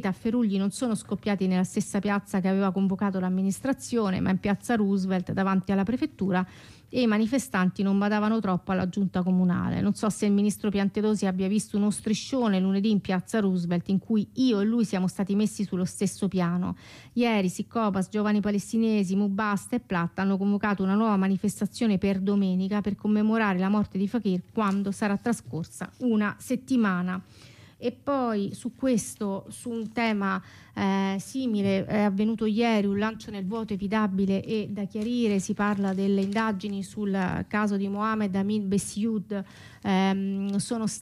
a Ferugli non sono scoppiati nella stessa piazza che aveva convocato l'amministrazione, ma in piazza Roosevelt davanti alla prefettura, e i manifestanti non badavano troppo alla giunta comunale. Non so se il ministro Piantedosi abbia visto uno striscione lunedì in piazza Roosevelt in cui io e lui siamo stati messi sullo stesso piano. Ieri Siccopas, Giovani Palestinesi, Mubasta e Platta hanno convocato una nuova manifestazione per domenica per commemorare la morte di Fakir quando sarà trascorsa una settimana. E poi su un tema simile, è avvenuto ieri un lancio nel vuoto evitabile e da chiarire. Si parla delle indagini sul caso di Mohamed Amin Bessioud. Vi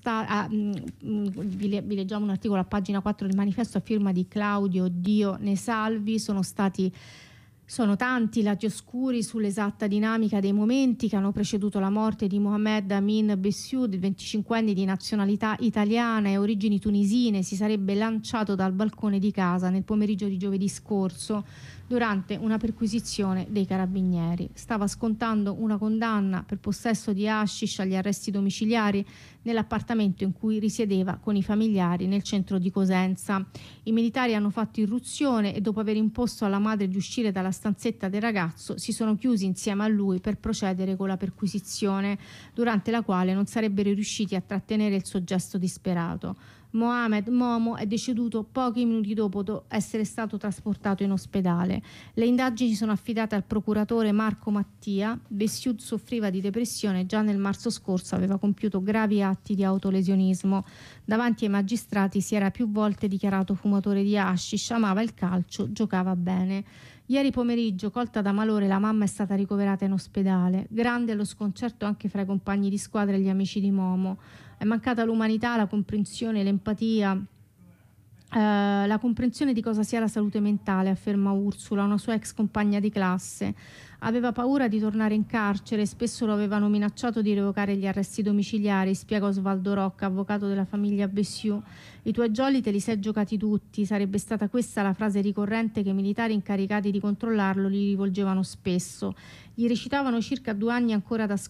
leggiamo un articolo a pagina 4 del manifesto a firma di Claudio Dio Ne Salvi. Sono tanti lati oscuri sull'esatta dinamica dei momenti che hanno preceduto la morte di Mohamed Amin Bessioud, il 25enne di nazionalità italiana e origini tunisine. Si sarebbe lanciato dal balcone di casa nel pomeriggio di giovedì scorso durante una perquisizione dei carabinieri. Stava scontando una condanna per possesso di hashish agli arresti domiciliari nell'appartamento in cui risiedeva con i familiari nel centro di Cosenza. I militari hanno fatto irruzione e dopo aver imposto alla madre di uscire dalla stanzetta del ragazzo si sono chiusi insieme a lui per procedere con la perquisizione, durante la quale non sarebbero riusciti a trattenere il suo gesto disperato. Mohamed Momo è deceduto pochi minuti dopo essere stato trasportato in ospedale. Le indagini sono affidate al procuratore Marco Mattia. Bessioud soffriva di depressione, già nel marzo scorso aveva compiuto gravi atti di autolesionismo. Davanti ai magistrati si era più volte dichiarato fumatore di hashish, amava il calcio, giocava bene. Ieri pomeriggio, colta da malore, la mamma è stata ricoverata in ospedale. Grande lo sconcerto anche fra i compagni di squadra e gli amici di Momo. È mancata l'umanità, la comprensione, l'empatia, la comprensione di cosa sia la salute mentale, afferma Ursula, una sua ex compagna di classe. Aveva paura di tornare in carcere, spesso lo avevano minacciato di revocare gli arresti domiciliari, spiega Osvaldo Rocca, avvocato della famiglia Bessioud. I tuoi jolly te li sei giocati tutti, sarebbe stata questa la frase ricorrente che i militari incaricati di controllarlo gli rivolgevano spesso. Gli restavano circa 2 anni ancora da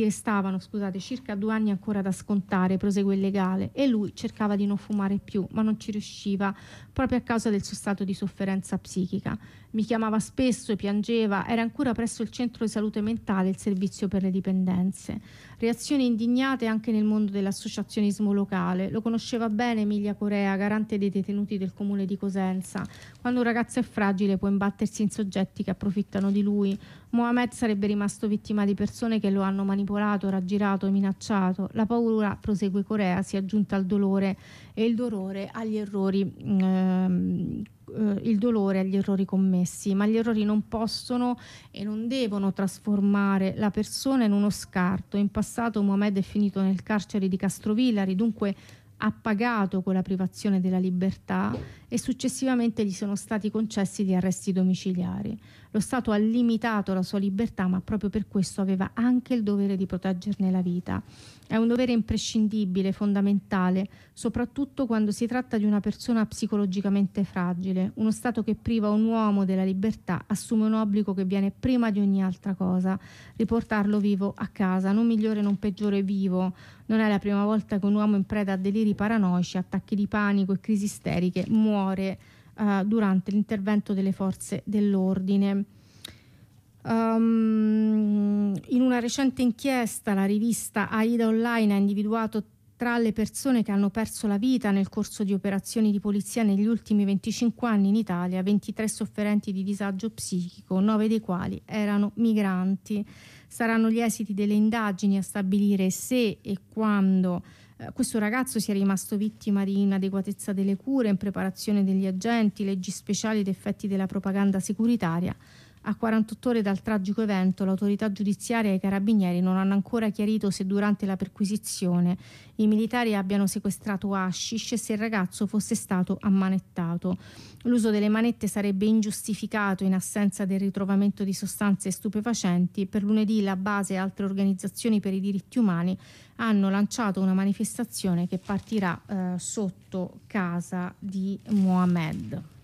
scontare, prosegue il legale, e lui cercava di non fumare più, ma non ci riusciva, proprio a causa del suo stato di sofferenza psichica. Mi chiamava spesso e piangeva, era ancora presso il centro di salute mentale, il servizio per le dipendenze. Reazioni indignate anche nel mondo dell'associazionismo locale. Lo conosceva bene Emilia Corea, garante dei detenuti del comune di Cosenza. Quando un ragazzo è fragile può imbattersi in soggetti che approfittano di lui. Mohamed sarebbe rimasto vittima di persone che lo hanno manipolato, raggirato, minacciato. La paura, prosegue Corea, si è aggiunta al dolore e il dolore agli errori commessi, ma gli errori non possono e non devono trasformare la persona in uno scarto. In passato Mohamed è finito nel carcere di Castrovillari, dunque ha pagato con la privazione della libertà e successivamente gli sono stati concessi gli arresti domiciliari. Lo Stato ha limitato la sua libertà, ma proprio per questo aveva anche il dovere di proteggerne la vita. È un dovere imprescindibile, fondamentale, soprattutto quando si tratta di una persona psicologicamente fragile. Uno Stato che priva un uomo della libertà assume un obbligo che viene prima di ogni altra cosa: riportarlo vivo a casa, non migliore non peggiore, vivo. Non è la prima volta che un uomo in preda a deliri paranoici, attacchi di panico e crisi isteriche muore durante l'intervento delle forze dell'ordine. In una recente inchiesta la rivista Aida Online ha individuato tra le persone che hanno perso la vita nel corso di operazioni di polizia negli ultimi 25 anni in Italia 23 sofferenti di disagio psichico, 9 dei quali erano migranti. Saranno gli esiti delle indagini a stabilire se e quando questo ragazzo sia rimasto vittima di inadeguatezza delle cure, impreparazione degli agenti, leggi speciali ed effetti della propaganda securitaria. A 48 ore dal tragico evento, l'autorità giudiziaria e i carabinieri non hanno ancora chiarito se durante la perquisizione i militari abbiano sequestrato hashish e se il ragazzo fosse stato ammanettato. L'uso delle manette sarebbe ingiustificato in assenza del ritrovamento di sostanze stupefacenti. Per lunedì la base e altre organizzazioni per i diritti umani hanno lanciato una manifestazione che partirà sotto casa di Mohamed.